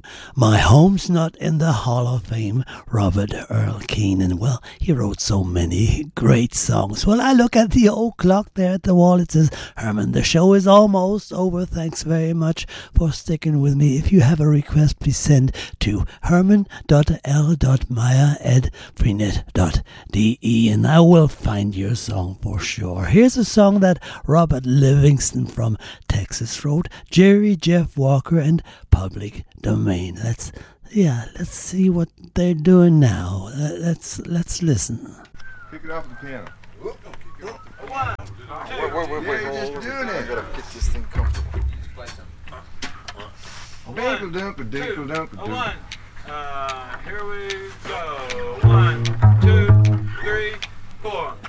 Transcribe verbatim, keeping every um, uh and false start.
My home's not in the Hall of Fame, Robert Earl Keenan. Well, he wrote so many great songs. Well, I look at the old clock there at the wall. It says, Herman, the show is almost over. Thanks very much for sticking with me. If you have a request, please send to herman dot l dot meyer at freenet dot d e and I will find your song for sure. Here's a song that Robert Livingston from Texas wrote, Jerry Jeff Walker and Public Domain. Let's, yeah, let's see what they're doing now. Uh, let's let's listen. Pick it off the piano. One, two, Wait, wait, wait, wait. yeah, Just hold doing it. it. I gotta get this thing comfortable. Dinkle One, dunkle dinkle two, dunkle a dunkle. one. Uh, here we go. One, two, three, four.